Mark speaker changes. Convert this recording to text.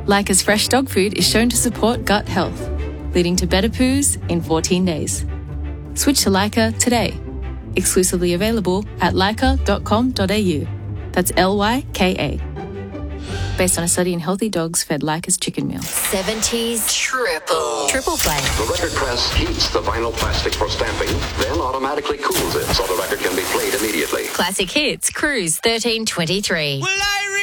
Speaker 1: Leica's fresh dog food is shown to support gut health, leading to better poos in 14 days. Switch to Leica today. Exclusively available at leica.com.au. That's Lyka. Based on a study in healthy dogs fed Leica's chicken meal.
Speaker 2: 70s triple play.
Speaker 3: The record press heats the vinyl plastic for stamping, then automatically cools it so the record can be played immediately.
Speaker 2: Classic Hits, Cruise 1323.